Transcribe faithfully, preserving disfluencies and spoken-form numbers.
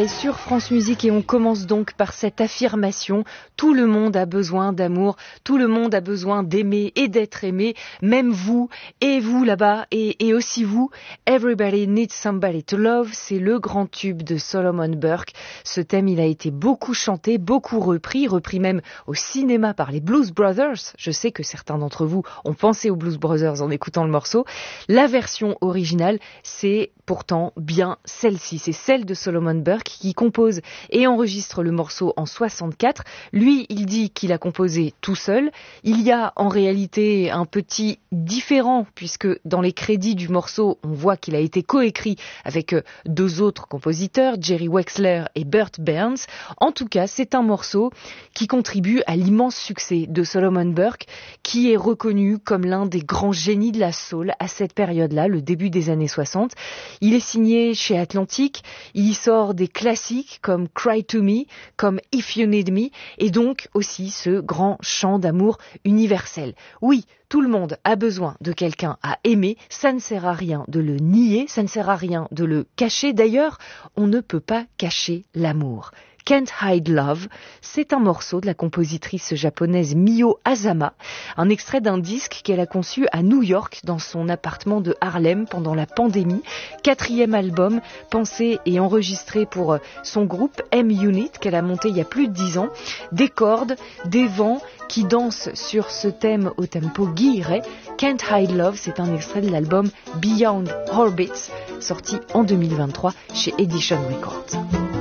Everybody sur France Musique et on commence donc par cette affirmation. Tout le monde a besoin d'amour, tout le monde a besoin d'aimer et d'être aimé, même vous et vous là-bas et, et aussi vous. Everybody needs somebody to love, c'est le grand tube de Solomon Burke. Ce thème, il a été beaucoup chanté, beaucoup repris, repris même au cinéma par les Blues Brothers. Je sais que certains d'entre vous ont pensé aux Blues Brothers en écoutant le morceau. La version originale, c'est pourtant bien celle-ci, c'est celle de Solomon Burke qui compose et enregistre le morceau en soixante-quatre. Lui, il dit qu'il a composé tout seul. Il y a en réalité un petit différent puisque dans les crédits du morceau, on voit qu'il a été coécrit avec deux autres compositeurs, Jerry Wexler et Burt Burns. En tout cas, c'est un morceau qui contribue à l'immense succès de Solomon Burke, qui est reconnu comme l'un des grands génies de la soul à cette période-là, le début des années soixante. Il est signé chez Atlantic, il y sort des classiques comme Cry to Me, comme If You Need Me, et donc aussi ce grand chant d'amour universel. Oui, tout le monde a besoin de quelqu'un à aimer, ça ne sert à rien de le nier, ça ne sert à rien de le cacher. D'ailleurs, on ne peut pas cacher l'amour. Can't Hide Love, c'est un morceau de la compositrice japonaise Mio Azama, un extrait d'un disque qu'elle a conçu à New York dans son appartement de Harlem pendant la pandémie. Quatrième album, pensé et enregistré pour son groupe M-Unit qu'elle a monté il y a plus de dix ans. Des cordes, des vents qui dansent sur ce thème au tempo guilleret. Can't Hide Love, c'est un extrait de l'album Beyond Orbits, sorti en deux mille vingt-trois chez Edition Records.